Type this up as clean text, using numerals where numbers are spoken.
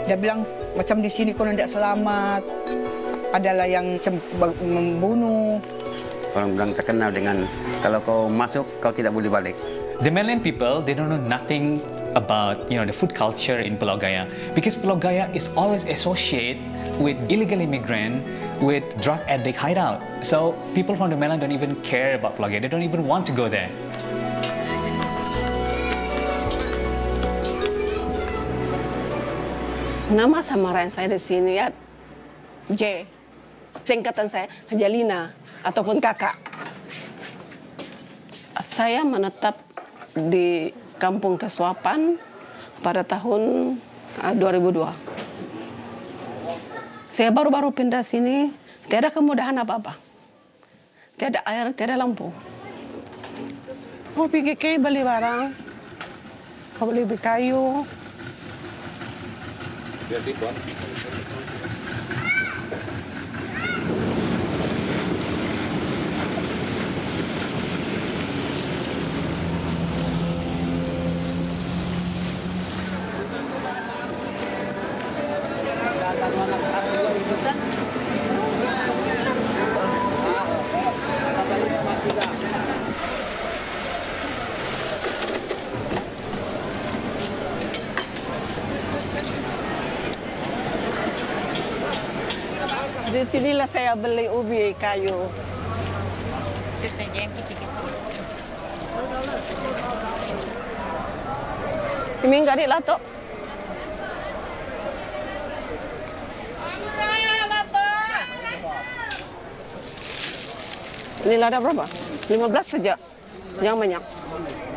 Dia bilang macam di sini kalau tidak selamat, adalah yang membunuh. Orang bilang terkenal dengan kalau kau masuk kau tidak boleh balik. The Malian people, they don't know nothing about the food culture in Pulau Gaya, because Pulau Gaya is always associated with illegal immigrant, with drug addict hideout. So people from the Malian don't even care about Pulau Gaya. They don't even want to go there. Nama samaran saya di sini ya J. Singkatan saya Hajalina ataupun kakak. Saya menetap di Kampung Kesuapan pada tahun 2002. Saya baru-baru pindah sini, tidak ada kemudahan apa-apa. Tidak ada air, tidak ada lampu. Mau pergi ke beli barang, mau beli kayu. Di sinilah saya beli ubi kayu. Itu saja yang kecil-kecil. Ini enggak di lato. Ini lada berapa? 15 saja. Jangan banyak.